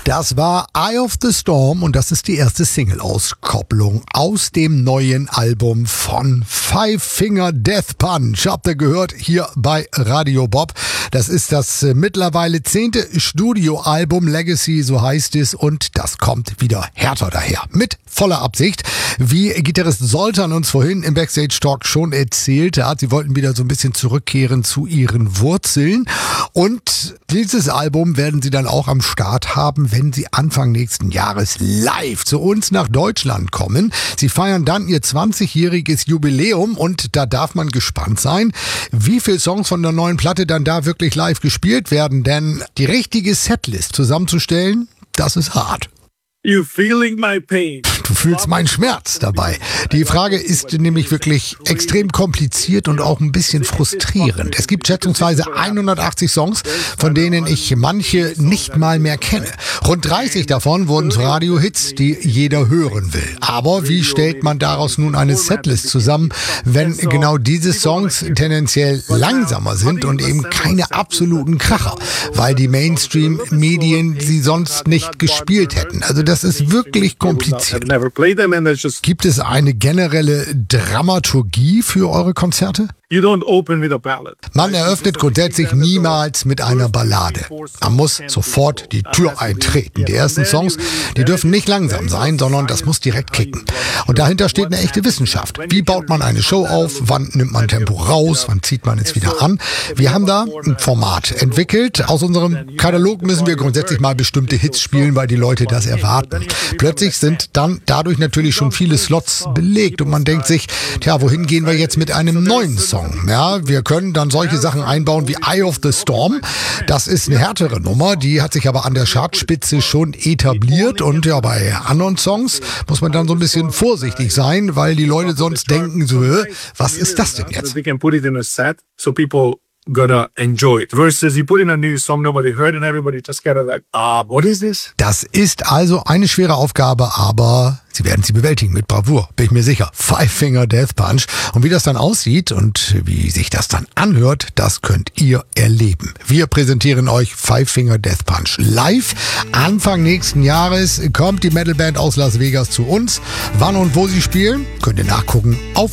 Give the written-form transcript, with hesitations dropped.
Das war Eye of the Storm und das ist die erste Single-Auskopplung aus dem neuen Album von Five Finger Death Punch. Habt ihr gehört hier bei Radio Bob. Das ist das mittlerweile 10. Studioalbum, Legacy, so heißt es, und das kommt wieder härter daher. Mit voller Absicht, wie Gitarrist Soltan uns vorhin im Backstage-Talk schon erzählte hat. Sie wollten wieder so ein bisschen zurückkehren zu ihren Wurzeln und dieses Album werden sie dann auch am Start haben, wenn sie Anfang nächsten Jahres live zu uns nach Deutschland kommen. Sie feiern dann ihr 20-jähriges Jubiläum und da darf man gespannt sein, wie viele Songs von der neuen Platte dann da wirklich live gespielt werden, denn die richtige Setlist zusammenzustellen, das ist hart. You feeling my pain. Du fühlst meinen Schmerz dabei. Die Frage ist nämlich wirklich extrem kompliziert und auch ein bisschen frustrierend. Es gibt schätzungsweise 180 Songs, von denen ich manche nicht mal mehr kenne. Rund 30 davon wurden zu Radio-Hits, die jeder hören will. Aber wie stellt man daraus nun eine Setlist zusammen, wenn genau diese Songs tendenziell langsamer sind und eben keine absoluten Kracher, weil die Mainstream-Medien sie sonst nicht gespielt hätten? Also das ist wirklich kompliziert. Gibt es eine generelle Dramaturgie für eure Konzerte? Man eröffnet grundsätzlich niemals mit einer Ballade. Man muss sofort die Tür eintreten. Die ersten Songs, die dürfen nicht langsam sein, sondern das muss direkt kicken. Und dahinter steht eine echte Wissenschaft. Wie baut man eine Show auf? Wann nimmt man Tempo raus? Wann zieht man es wieder an? Wir haben da ein Format entwickelt. Aus unserem Katalog müssen wir grundsätzlich mal bestimmte Hits spielen, weil die Leute das erwarten. Plötzlich sind dann dadurch natürlich schon viele Slots belegt und man denkt sich, tja, wohin gehen wir jetzt mit einem neuen Song? Ja, wir können dann solche Sachen einbauen wie Eye of the Storm. Das ist eine härtere Nummer, die hat sich aber an der Chartspitze schon etabliert und ja, bei anderen Songs muss man dann so ein bisschen vorsichtig sein, weil die Leute sonst denken so, was ist das denn jetzt? Gotta enjoy it. Versus you put in a new song nobody heard and everybody just kind of like, what is this? Das ist also eine schwere Aufgabe, aber sie werden sie bewältigen mit Bravour, bin ich mir sicher. Five Finger Death Punch. Und wie das dann aussieht und wie sich das dann anhört, das könnt ihr erleben. Wir präsentieren euch Five Finger Death Punch live. Anfang nächsten Jahres kommt die Metalband aus Las Vegas zu uns. Wann und wo sie spielen, könnt ihr nachgucken auf